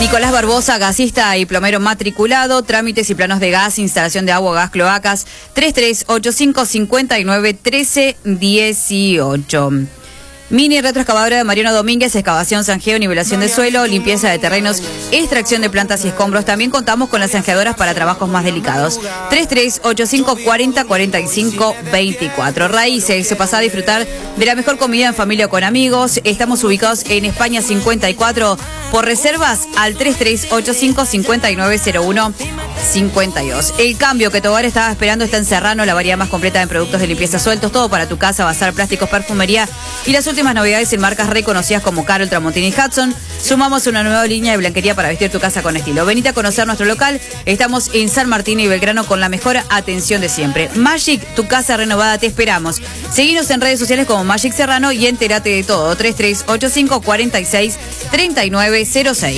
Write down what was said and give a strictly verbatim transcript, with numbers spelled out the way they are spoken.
Nicolás Barbosa, gasista y plomero matriculado, trámites y planos de gas, instalación de agua, gas, cloacas, tres tres ocho cinco, cinco nueve, uno tres uno ocho. Mini retroexcavadora de Mariano Domínguez, excavación, zanjeo, nivelación de suelo, limpieza de terrenos, extracción de plantas y escombros. También contamos con las zanjeadoras para trabajos más delicados. tres tres ocho cinco, cuarenta, cuarenta y cinco, veinticuatro. Raíces, pasá a disfrutar de la mejor comida en familia o con amigos. Estamos ubicados en España cincuenta y cuatro. Por reservas al tres tres ocho cinco, cinco nueve cero uno, cinco dos. El cambio que tu hogar estaba esperando está en Serrano, la variedad más completa en productos de limpieza sueltos, todo para tu casa, bazar, plásticos, perfumería y las últimas novedades en marcas reconocidas como Carol, Tramontina y Hudson. Sumamos una nueva línea de blanquería para vestir tu casa con estilo. Venite a conocer nuestro local. Estamos en San Martín y Belgrano con la mejor atención de siempre. Magic, tu casa renovada, te esperamos. Seguinos en redes sociales como Magic Serrano y entérate de todo. tres tres ocho cinco, cuarenta y seis, treinta y nueve cero seis.